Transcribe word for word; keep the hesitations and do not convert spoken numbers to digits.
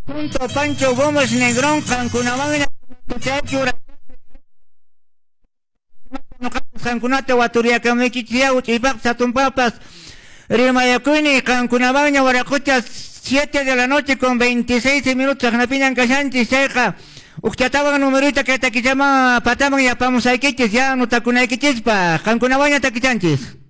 Punto Pancho Gómez Negrón, Cancunabana, Cancunate, Guaturia, Camequitia, Uchipac, Satumpapas, Rimayacuni, Cancunabana, Guaracochas, siete de la noche con veintiséis minutos, Agnapinan Casanti, Ceja, Uchataba numerita que te llama Pataman y Apamos Aikichis, ya no Takunaikichis, pa, Cancunabana Taquichanchis.